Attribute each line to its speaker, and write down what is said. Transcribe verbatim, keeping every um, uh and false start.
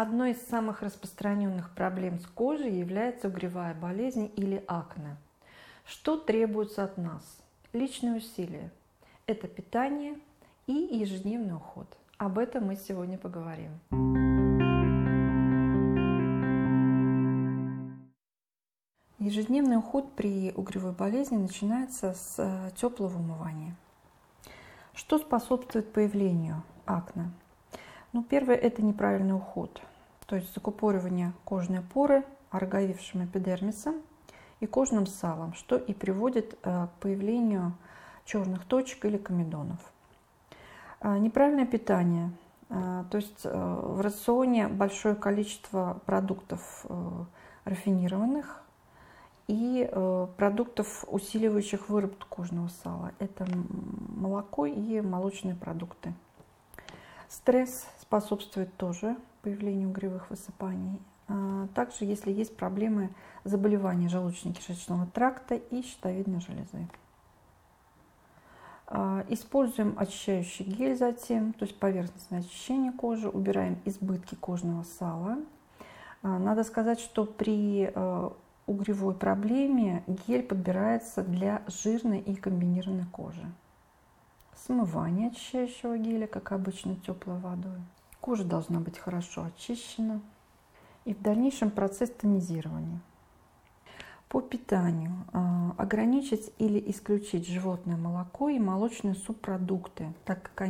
Speaker 1: Одной из самых распространенных проблем с кожей является угревая болезнь или акне. Что требуется от нас? Личные усилия. Это питание и ежедневный уход. Об этом мы сегодня поговорим. Ежедневный уход при угревой болезни начинается с теплого умывания. Что способствует появлению акне? Ну, первое – это неправильный уход, то есть закупоривание кожной поры ороговевшим эпидермисом и кожным салом, что и приводит к появлению черных точек или комедонов. Неправильное питание, то есть в рационе большое количество продуктов рафинированных и продуктов, усиливающих выработку кожного сала. Это молоко и молочные продукты. Стресс способствует тоже появлению угревых высыпаний. Также, если есть проблемы заболевания желудочно-кишечного тракта и щитовидной железы. Используем очищающий гель затем, то есть поверхностное очищение кожи, убираем избытки кожного сала. Надо сказать, что при угревой проблеме гель подбирается для жирной и комбинированной кожи. Смывание очищающего геля, как обычно, теплой водой. Кожа должна быть хорошо очищена. И в дальнейшем процесс тонизирования. По питанию ограничить или исключить животное молоко и молочные субпродукты, так как